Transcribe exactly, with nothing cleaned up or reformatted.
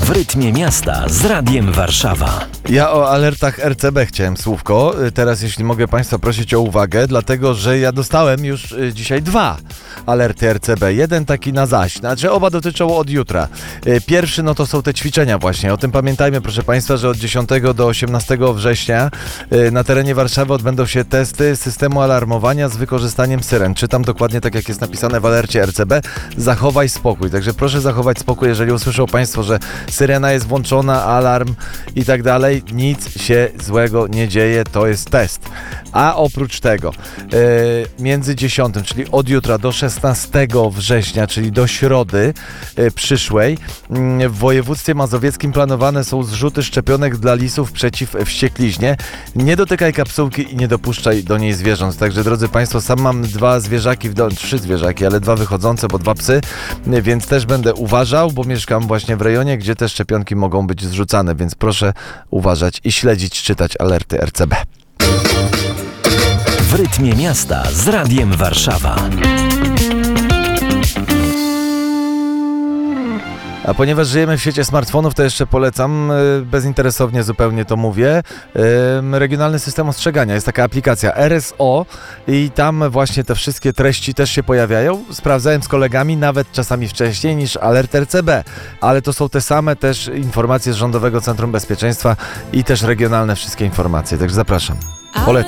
W rytmie miasta z Radiem Warszawa. Ja o alertach R C B chciałem słówko. Teraz jeśli mogę Państwa prosić o uwagę, dlatego że ja dostałem już dzisiaj dwa alerty R C B. Jeden taki na zaś, znaczy oba dotyczą od jutra. Pierwszy no to są te ćwiczenia właśnie. O tym pamiętajmy, proszę Państwa, że od dziesiątego do osiemnastego września na terenie Warszawy odbędą się testy systemu alarmowania z wykorzystaniem syren. Czytam dokładnie tak, jak jest napisane w alercie R C B. Zachowaj spokój. Także proszę zachować spokój, jeżeli usłyszą Państwo, że syrena jest włączona, alarm i tak dalej. Nic się złego nie dzieje, to jest test. A oprócz tego yy, między dziesiątym, czyli od jutra do szesnastego września, czyli do środy yy, przyszłej, yy, w województwie mazowieckim planowane są zrzuty szczepionek dla lisów przeciw wściekliźnie. Nie dotykaj kapsułki i nie dopuszczaj do niej zwierząt. Także drodzy Państwo, sam mam dwa zwierzaki, w domu, trzy zwierzaki, ale dwa wychodzące, bo dwa psy, yy, więc też będę uważał, bo mieszkam właśnie w rejonie, gdzie te szczepionki mogą być zrzucane, więc proszę uważać i śledzić, czytać alerty R C B. W rytmie miasta z Radiem Warszawa. A ponieważ żyjemy w świecie smartfonów, to jeszcze polecam, bezinteresownie zupełnie to mówię, regionalny system ostrzegania. Jest taka aplikacja R S O i tam właśnie te wszystkie treści też się pojawiają. Sprawdzałem z kolegami nawet czasami wcześniej niż alert R C B, ale to są te same też informacje z Rządowego Centrum Bezpieczeństwa i też regionalne wszystkie informacje. Także zapraszam. Polecam.